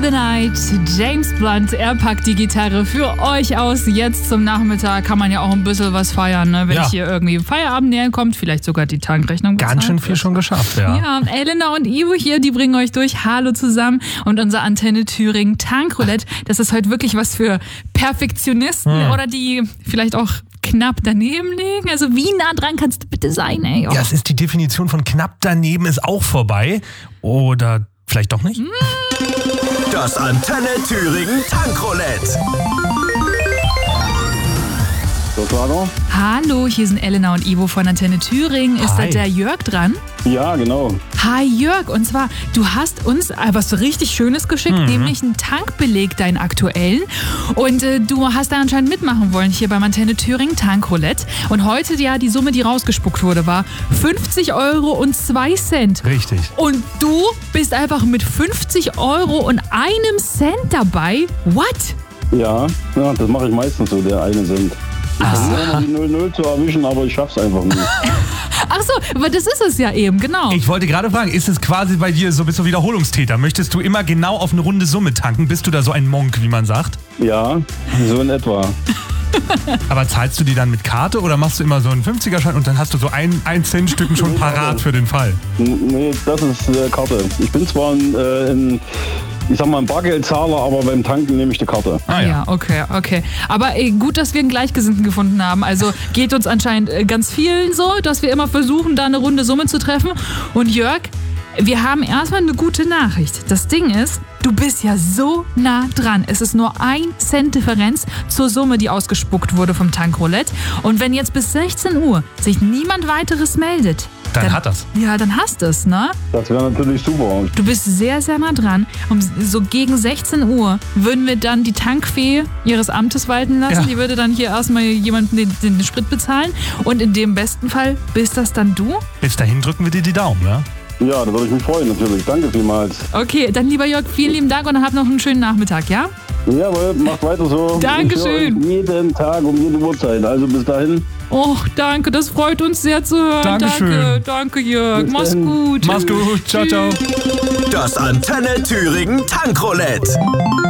the Night, James Blunt, er packt die Gitarre für euch aus. Jetzt zum Nachmittag kann man ja auch ein bisschen was feiern, ne? Wenn hier irgendwie Feierabend näher kommt, vielleicht sogar die Tankrechnung bezahlt. Ganz schön viel schon geschafft, ja. Ja, Elena und Ivo hier, die bringen euch durch. Hallo zusammen. Und unser Antenne Thüringen Tankroulette, das ist heute wirklich was für Perfektionisten oder die vielleicht auch knapp daneben liegen. Also wie nah dran kannst du bitte sein, ey? Oh. Ja, es ist die Definition von knapp daneben ist auch vorbei. Oder vielleicht doch nicht? Das Antenne Thüringen Tankroulette. Hallo, hier sind Elena und Ivo von Antenne Thüringen. Ist da der Jörg dran? Ja, genau. Hi Jörg, und zwar, du hast uns was richtig Schönes geschickt, nämlich einen Tankbeleg, deinen aktuellen. Und du hast da anscheinend mitmachen wollen hier beim Antenne Thüringen Tankroulette. Und heute, ja, die Summe, die rausgespuckt wurde, war 50,02 €. Richtig. Und du bist einfach mit 50,01 € dabei? What? Ja, das mache ich meistens so, der eine Cent. Ich versuche die 0-0 zu erwischen, aber ich schaff's einfach nicht. Ach so, aber das ist es ja eben, genau. Ich wollte gerade fragen, ist es quasi bei dir so, bist du Wiederholungstäter? Möchtest du immer genau auf eine runde Summe tanken? Bist du da so ein Monk, wie man sagt? Ja, so in etwa. Aber zahlst du die dann mit Karte oder machst du immer so einen 50er-Schein und dann hast du so ein 1-Cent-Stücken schon parat für den Fall? Nee, das ist Karte. Ich bin zwar ein Bargeldzahler, aber beim Tanken nehme ich die Karte. Ah, ja. Okay. Aber gut, dass wir einen Gleichgesinnten gefunden haben. Also geht uns anscheinend ganz vielen so, dass wir immer versuchen, da eine runde Summe zu treffen. Und Jörg, wir haben erstmal eine gute Nachricht. Das Ding ist, du bist ja so nah dran. Es ist nur 1 Cent Differenz zur Summe, die ausgespuckt wurde vom Tankroulette. Und wenn jetzt bis 16 Uhr sich niemand weiteres meldet, Dann hat das. Ja, dann hast du es, ne? Das wäre natürlich super. Du bist sehr, sehr nah dran. So gegen 16 Uhr würden wir dann die Tankfee ihres Amtes walten lassen. Ja. Die würde dann hier erstmal jemanden den Sprit bezahlen. Und in dem besten Fall bist das dann du? Bis dahin drücken wir dir die Daumen, ja? Ja, da würde ich mich freuen, natürlich. Danke vielmals. Okay, dann lieber Jörg, vielen lieben Dank und hab noch einen schönen Nachmittag, ja? Jawohl, macht weiter so. Dankeschön. Ich höre euch jeden Tag um jede Uhrzeit. Also bis dahin. Oh, danke, das freut uns sehr zu hören. Dankeschön. Danke Jörg. Bis Mach's dann. gut. Mach's gut. Ciao, ciao. Das Antenne Thüringen Tankroulette.